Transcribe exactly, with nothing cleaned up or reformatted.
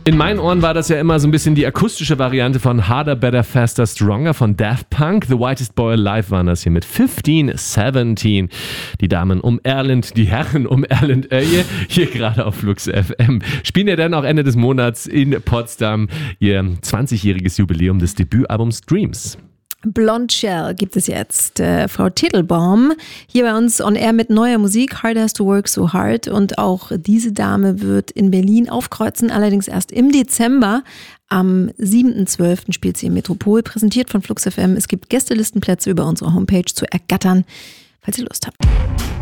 In meinen Ohren war das ja immer so ein bisschen die akustische Variante von Harder, Better, Faster, Stronger von Daft Punk. The Whitest Boy Alive waren das hier mit fifteen seventeen. Die Damen um Erland, die Herren um Erland Öje, hier gerade auf Flux F M. Spielen ja dann auch Ende des Monats in Potsdam ihr zwanzigjähriges Jubiläum des Debütalbums Dreams. Blonde Shell gibt es jetzt. Äh, Frau Tittelbaum hier bei uns on air mit neuer Musik. Hard Has to Work So Hard. Und auch diese Dame wird in Berlin aufkreuzen, allerdings erst im Dezember. Am siebten zwölften spielt sie im Metropol, präsentiert von Flux F M. Es gibt Gästelistenplätze über unsere Homepage zu ergattern, falls ihr Lust habt.